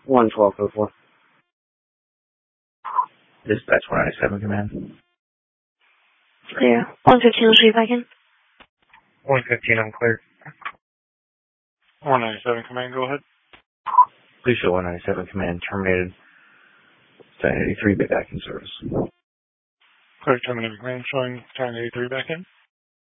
112 code 4. Dispatch 197 command. Clear. 115, will you back in? 115, I'm clear. 197 command, go ahead. Please show 197 command terminated. 1083 back in service. Clear terminated command showing 1083 back in.